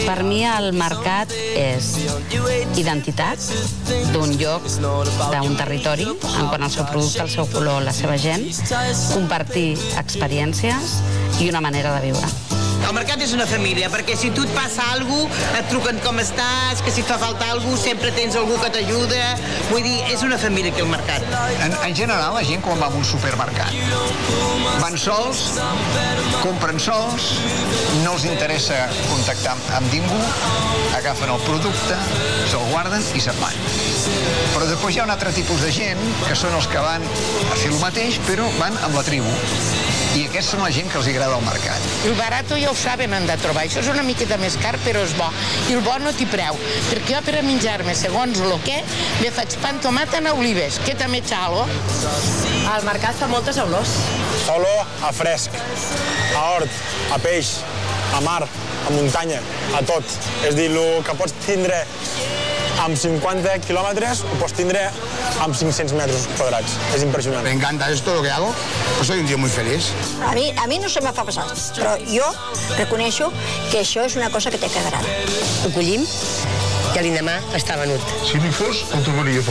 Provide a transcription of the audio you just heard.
Per mi el mercat és identitat d'un lloc, d'un territori, en quant al seu producte, el seu color, la seva gent, compartir experiències i una manera de viure. El mercat és una família, perquè si tu et passa alguna cosa, et truquen com estàs, que si et fa falta alguna cosa, sempre tens algú que t'ajuda. Vull dir, és una família aquí al mercat. En general, la gent quan va a un supermercat van sols, compren sols, no els interessa contactar amb ningú, agafen el producte, se'l guarden i se'n van. Però després hi ha un altre tipus de gent que són els que van a fer el mateix, però van amb la tribu. I aquests són la gent que els agrada al mercat. El barat ja ho saben, han de trobar. Això és una miqueta més car, però és bo. I el bo no t'hi preu. Perquè jo per a menjar-me, segons el que, me faig pa amb tomata en olives, que també xalo. Al mercat fa moltes olors. Fa olor a fresc, a hort, a peix, a mar, a muntanya, a tot. És a dir, el que pots tindre amb 50 quilòmetres ho pots tindre amb 500 metres quadrats. És impressionant. Me encanta esto, lo que hago. Pues soy un tío muy feliz. A mi no se me fa passar, però jo reconeixo que això és una cosa que té que agradar. Ho collim i l'endemà està venut. Si no hi fos, el trobaria